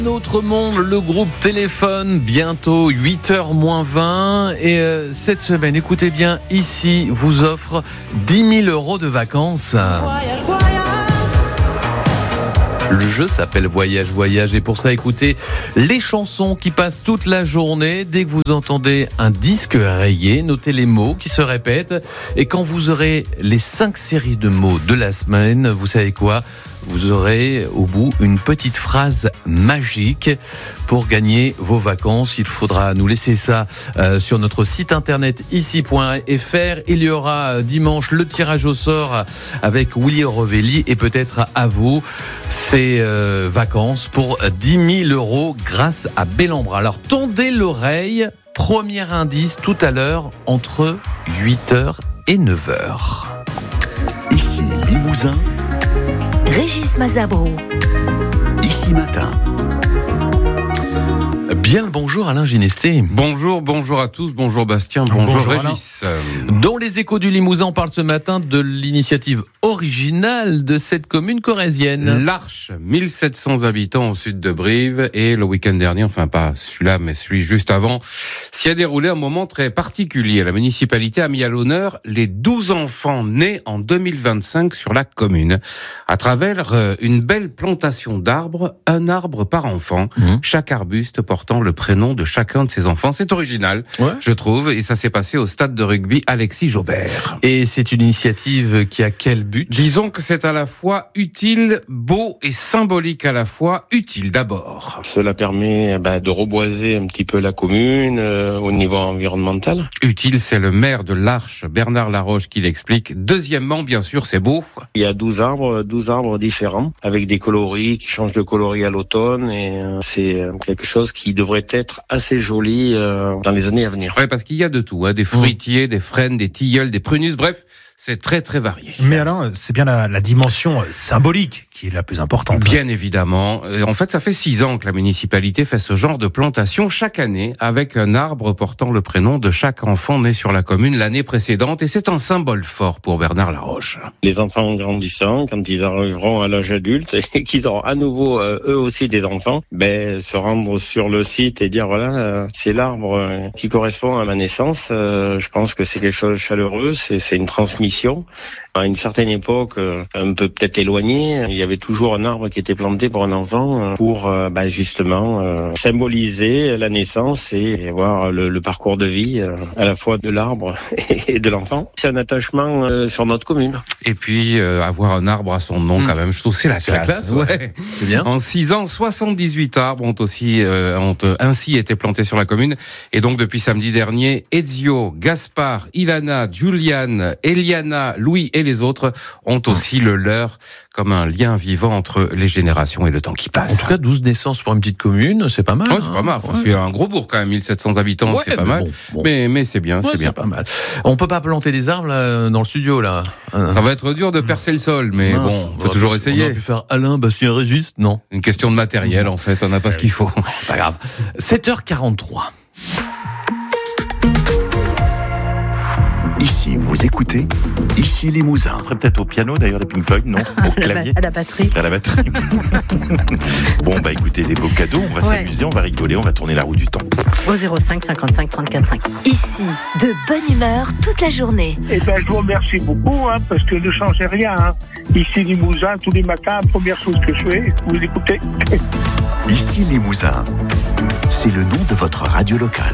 Notre monde, le groupe Téléphone, bientôt 8h moins 20. Et cette semaine, écoutez bien, ici vous offre 10 000 € de vacances. Le jeu s'appelle Voyage, Voyage. Et pour ça, écoutez les chansons qui passent toute la journée. Dès que vous entendez un disque rayé, notez les mots qui se répètent. Et quand vous aurez les 5 séries de mots de la semaine, vous savez quoi ? Vous aurez au bout une petite phrase magique pour gagner vos vacances. Il faudra nous laisser ça sur notre site internet ici.fr. Il y aura dimanche le tirage au sort avec Willy Rovelli et peut-être à vous ces vacances pour 10 000 € grâce à Bellambra. Alors tendez l'oreille, premier indice tout à l'heure entre 8h et 9h. Ici Limousin. Régis Mazabro. Ici Matin. Bien le bonjour Alain Ginesté. Bonjour à tous, bonjour Bastien, bonjour Régis. Dans les échos du Limousin, on parle ce matin de l'initiative originale de cette commune corrézienne. L'Arche, 1700 habitants au sud de Brive, et le week-end dernier, enfin pas celui-là mais celui juste avant, s'y a déroulé un moment très particulier. La municipalité a mis à l'honneur les 12 enfants nés en 2025 sur la commune, à travers une belle plantation d'arbres, un arbre par enfant, chaque arbuste portant le prénom de chacun de ses enfants. C'est original, je trouve, et ça s'est passé au stade de rugby Alexis Jobert. Et c'est une initiative qui a quel but ? Disons que c'est à la fois utile, beau et symbolique à la fois. Utile d'abord. Cela permet de reboiser un petit peu la commune au niveau environnemental. Utile, c'est le maire de l'Arche, Bernard Laroche, qui l'explique. Deuxièmement, bien sûr, c'est beau. Il y a 12 arbres différents, avec des coloris qui changent de coloris à l'automne, et c'est quelque chose qui devrait être assez joli dans les années à venir. Oui, parce qu'il y a de tout, des fruitiers, des frênes, des tilleuls, des prunus, bref, c'est très très varié. Mais Alain, c'est bien la dimension symbolique qui est la plus importante. Bien évidemment. En fait, ça fait 6 ans que la municipalité fait ce genre de plantation chaque année avec un arbre portant le prénom de chaque enfant né sur la commune l'année précédente, et c'est un symbole fort pour Bernard Laroche. Les enfants grandissant, quand ils arriveront à l'âge adulte et qu'ils auront à nouveau eux aussi des enfants, se rendre sur le site et dire voilà, c'est l'arbre qui correspond à ma naissance. Je pense que c'est quelque chose de chaleureux, c'est une transmission. À une certaine époque, un peu peut-être éloignée, il y avait toujours un arbre qui était planté pour un enfant pour justement symboliser la naissance et voir le parcours de vie à la fois de l'arbre et de l'enfant. C'est un attachement sur notre commune. Et puis avoir un arbre à son nom quand même, je trouve c'est la classe. Ouais. C'est bien. En 6 ans, 78 arbres ont ainsi été plantés sur la commune. Et donc depuis samedi dernier, Ezio, Gaspard, Ilana, Juliane, Eliana, Louis et les autres ont aussi le leur, comme un lien vivant entre les générations et le temps qui passe. En tout cas, 12 naissances pour une petite commune, c'est pas mal. Ouais, c'est pas mal. Enfin, c'est un gros bourg quand même, 1700 habitants, c'est pas mal. Bon. Mais c'est bien, c'est bien. C'est pas mal. On peut pas planter des arbres là, dans le studio là. Ça va être dur de percer le sol, mais on peut toujours essayer. On aurait pu faire Alain, Bastien, Régis, non. Une question de matériel en fait, on n'a pas ce qu'il faut. Pas grave. 7h43. Ici, vous écoutez. Ici Limousin. Ce serait peut-être au piano d'ailleurs de Pink Floyd, non? Au clavier. À la batterie. À la batterie. Bon, écoutez, des beaux cadeaux, on va s'amuser, on va rigoler, on va tourner la roue du temps. Au 05 55 34 5. Ici, de bonne humeur toute la journée. Je vous remercie beaucoup, parce que ne changez rien. Ici Limousin, tous les matins, première chose que je fais, vous écoutez. Ici Limousin. C'est le nom de votre radio locale.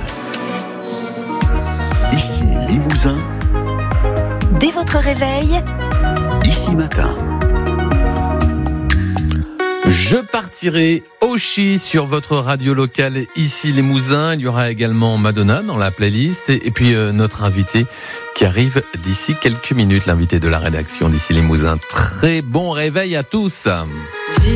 Ici Limousin. Dès votre réveil, Ici Matin. Je partirai au Chi sur votre radio locale ici Limousin. Il y aura également Madonna dans la playlist et puis notre invité qui arrive d'ici quelques minutes, l'invité de la rédaction d'ici Limousin. Très bon réveil à tous.